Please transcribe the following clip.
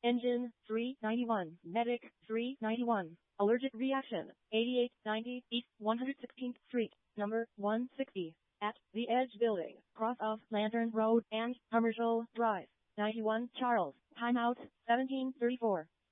Engine 391. Medic 391. Allergic reaction 8890 East 116th Street, number 160. At the Edge Building, cross of Lantern Road and Commercial Drive. 91 Charles. Timeout 1734.